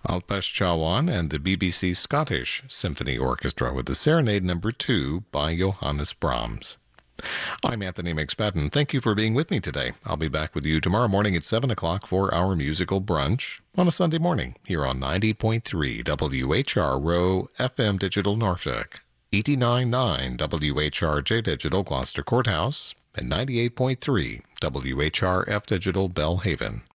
Alpesh Chauhan and the BBC Scottish Symphony Orchestra with the Serenade Number 2 by Johannes Brahms. I'm Anthony McSpadden. Thank you for being with me today. I'll be back with you tomorrow morning at 7 o'clock for our musical brunch on a Sunday morning here on 90.3 WHRO FM Digital Norfolk, 89.9 WHRJ Digital Gloucester Courthouse, and 98.3 WHRF Digital Bellhaven.